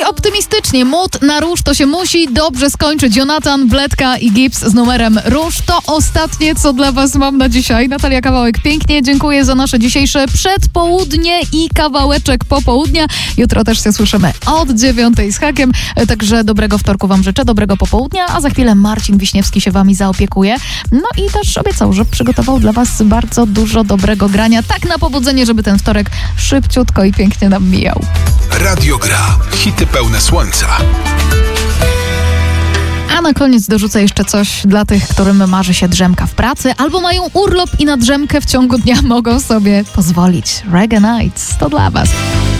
optymistycznie. Mód na róż to się musi dobrze skończyć. Jonathan, Bledka i Gibbs z numerem Róż. To ostatnie, co dla was mam na dzisiaj. Natalia Kawałek, pięknie dziękuję za nasze dzisiejsze przedpołudnie i kawałeczek popołudnia. Jutro też się słyszymy od 9:00 z hakiem. Także dobrego wtorku wam życzę, dobrego popołudnia, a za chwilę Marcin Wiśniewski się wami zaopiekuje. No i też obiecał, że przygotował dla was bardzo dużo dobrego grania. Tak na pobudzenie, żeby ten wtorek szybciutko i pięknie nam mijał. Radio Gra. Hity pełne słońca. A na koniec dorzucę jeszcze coś dla tych, którym marzy się drzemka w pracy, albo mają urlop i na drzemkę w ciągu dnia mogą sobie pozwolić. Reggae Nights to dla was.